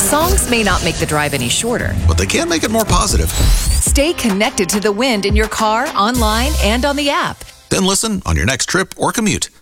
Songs may not make the drive any shorter, but they can make it more positive. Stay connected to the wind in your car, online, and on the app. Then listen on your next trip or commute.